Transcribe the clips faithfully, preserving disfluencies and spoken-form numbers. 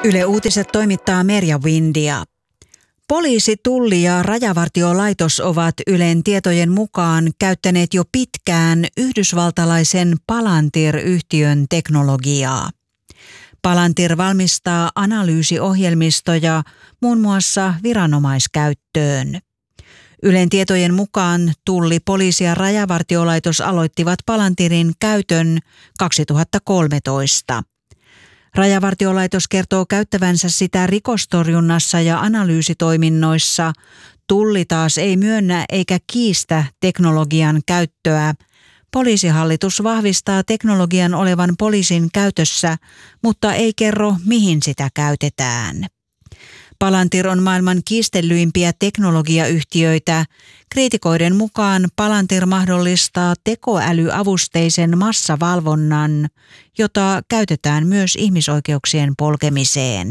Yle Uutiset toimittaa Merja Windia. Poliisi, Tulli ja Rajavartiolaitos ovat Ylen tietojen mukaan käyttäneet jo pitkään yhdysvaltalaisen Palantir-yhtiön teknologiaa. Palantir valmistaa analyysiohjelmistoja muun muassa viranomaiskäyttöön. Ylen tietojen mukaan Tulli, Poliisi ja Rajavartiolaitos aloittivat Palantirin käytön kaksituhattakolmetoista. Rajavartiolaitos kertoo käyttävänsä sitä rikostorjunnassa ja analyysitoiminnoissa. Tulli taas ei myönnä eikä kiistä teknologian käyttöä. Poliisihallitus vahvistaa teknologian olevan poliisin käytössä, mutta ei kerro, mihin sitä käytetään. Palantir on maailman kiistellyimpiä teknologiayhtiöitä. Kriitikoiden mukaan Palantir mahdollistaa tekoälyavusteisen massavalvonnan, jota käytetään myös ihmisoikeuksien polkemiseen.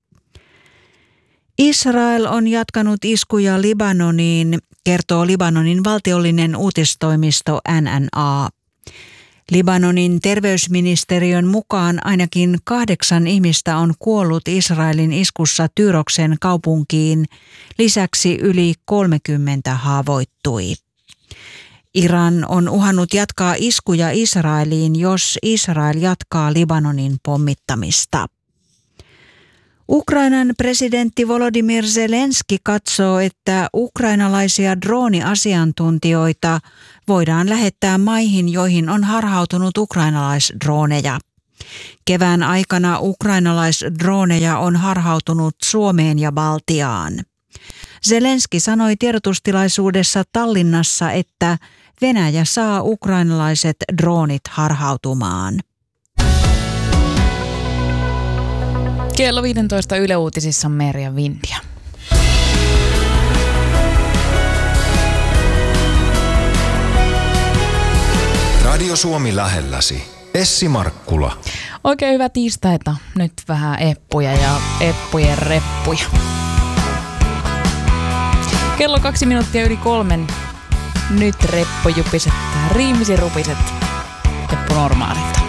Israel on jatkanut iskuja Libanoniin, kertoo Libanonin valtiollinen uutistoimisto N N A. Libanonin terveysministeriön mukaan ainakin kahdeksan ihmistä on kuollut Israelin iskussa Tyroksen kaupunkiin. Lisäksi yli kolmekymmentä haavoittui. Iran on uhannut jatkaa iskuja Israeliin, jos Israel jatkaa Libanonin pommittamista. Ukrainan presidentti Volodymyr Zelenski katsoo, että ukrainalaisia drooniasiantuntijoita voidaan lähettää maihin, joihin on harhautunut ukrainalaisdrooneja. Kevään aikana ukrainalaisdrooneja on harhautunut Suomeen ja Baltiaan. Zelenski sanoi tiedotustilaisuudessa Tallinnassa, että Venäjä saa ukrainalaiset droonit harhautumaan. Kello viisitoista Yle Uutisissa Merja Windia. Radio Suomi lähelläsi. Essi Markkula. Oikein hyvää tiistaita. Nyt vähän eppuja ja eppujen reppuja. Kello kaksi minuuttia yli kolmen. Nyt reppu jupisettaa riimisi rupiset. Eppu normaalilta.